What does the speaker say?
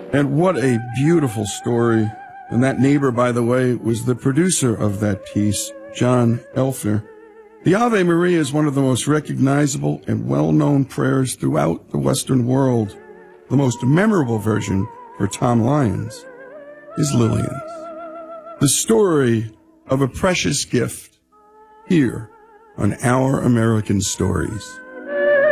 And what a beautiful story. And that neighbor, by the way, was the producer of that piece, John Elfer. The Ave Maria is one of the most recognizable and well-known prayers throughout the Western world. The most memorable version for Tom Lyons is Lillian's. The story of a precious gift here on Our American Stories.